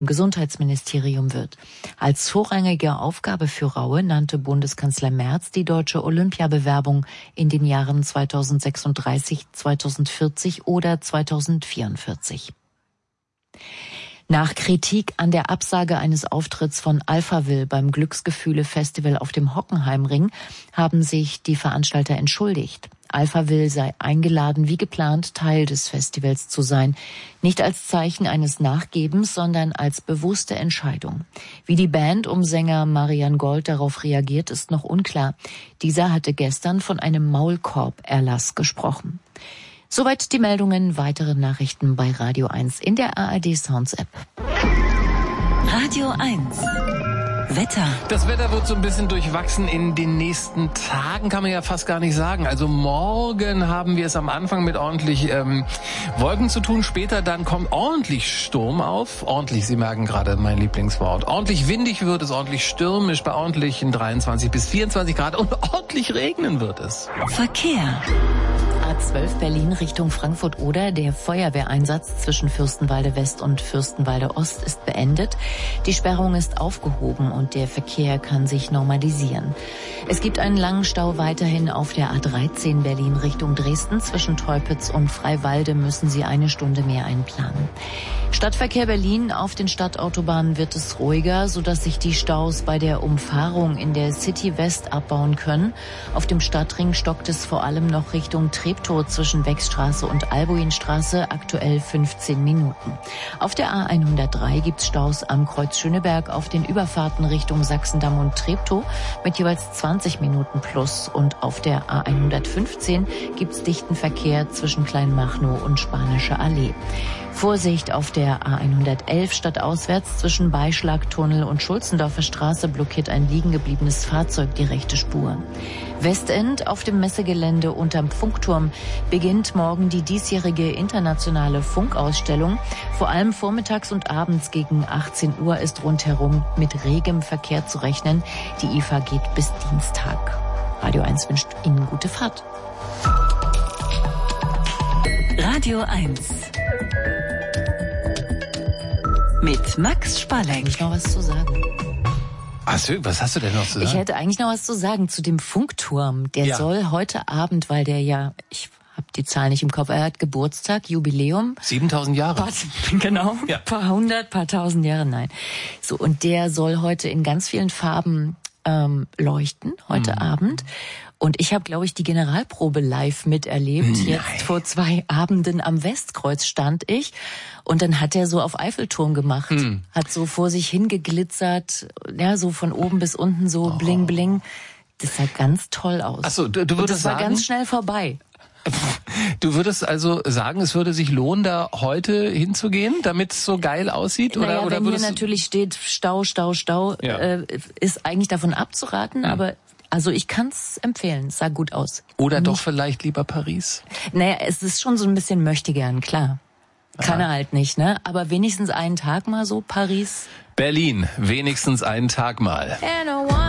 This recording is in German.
Gesundheitsministerium wird. Als vorrangige Aufgabe für Raue nannte Bundeskanzler Merz die deutsche Olympiabewerbung in den Jahren 2036, 2040 oder 2044. Nach Kritik an der Absage eines Auftritts von Alphaville beim Glücksgefühle-Festival auf dem Hockenheimring haben sich die Veranstalter entschuldigt. Alphaville sei eingeladen, wie geplant, Teil des Festivals zu sein. Nicht als Zeichen eines Nachgebens, sondern als bewusste Entscheidung. Wie die Band um Sänger Marian Gold darauf reagiert, ist noch unklar. Dieser hatte gestern von einem Maulkorb-Erlass gesprochen. Soweit die Meldungen. Weitere Nachrichten bei Radio 1 in der ARD Sounds App. Radio 1. Wetter. Das Wetter wird so ein bisschen durchwachsen in den nächsten Tagen, kann man ja fast gar nicht sagen. Also morgen haben wir es am Anfang mit ordentlich Wolken zu tun. Später dann kommt ordentlich Sturm auf. Ordentlich, Sie merken gerade mein Lieblingswort. Ordentlich windig wird es, ordentlich stürmisch bei ordentlichen 23 bis 24 Grad und ordentlich regnen wird es. Verkehr. A12 Berlin Richtung Frankfurt-Oder. Der Feuerwehreinsatz zwischen Fürstenwalde West und Fürstenwalde Ost ist beendet. Die Sperrung ist aufgehoben und der Verkehr kann sich normalisieren. Es gibt einen langen Stau weiterhin auf der A13 Berlin Richtung Dresden. Zwischen Teupitz und Freiwalde müssen Sie eine Stunde mehr einplanen. Stadtverkehr Berlin. Auf den Stadtautobahnen wird es ruhiger, sodass sich die Staus bei der Umfahrung in der City West abbauen können. Auf dem Stadtring stockt es vor allem noch Richtung Treptow zwischen Wechstraße und Albuinstraße, aktuell 15 Minuten. Auf der A103 gibt's Staus am Kreuz Schöneberg auf den Überfahrten Richtung Sachsendamm und Treptow mit jeweils 20 Minuten plus. Und auf der A115 gibt's dichten Verkehr zwischen Kleinmachnow und Spanische Allee. Vorsicht auf der A111 stadtauswärts zwischen Beischlagtunnel und Schulzendorfer Straße blockiert ein liegen gebliebenes Fahrzeug die rechte Spur. Westend auf dem Messegelände unterm Funkturm beginnt morgen die diesjährige internationale Funkausstellung. Vor allem vormittags und abends gegen 18 Uhr ist rundherum mit regem Verkehr zu rechnen. Die IFA geht bis Dienstag. Radio 1 wünscht Ihnen gute Fahrt. Radio 1. Mit Max Spalleck. Ich noch was zu sagen. Was hast du denn noch zu sagen? Ich hätte eigentlich noch was zu sagen zu dem Funkturm. Der soll heute Abend, weil der ja, ich habe die Zahl nicht im Kopf, er hat Geburtstag, Jubiläum. 7000 Jahre. Genau, ja. Paar hundert, paar tausend Jahre, nein. So, und der soll heute in ganz vielen Farben leuchten, heute Abend. Und ich habe, glaube ich, die Generalprobe live miterlebt. Nein. Jetzt vor 2 Abenden am Westkreuz stand ich. Und dann hat er so auf Eiffelturm gemacht. Hat so vor sich hingeglitzert. Ja, so von oben bis unten so bling bling. Das sah ganz toll aus. Ach so, du würdest und das war sagen, ganz schnell vorbei. Du würdest also sagen, es würde sich lohnen, da heute hinzugehen, damit es so geil aussieht? Naja, oder wenn hier natürlich steht Stau, Ja. Ist eigentlich davon abzuraten, aber also ich kann's empfehlen, es sah gut aus. Oder doch vielleicht lieber Paris? Naja, es ist schon so ein bisschen möchtegern, klar. Kann er halt nicht, ne? Aber wenigstens einen Tag mal so Paris. Berlin, wenigstens einen Tag mal.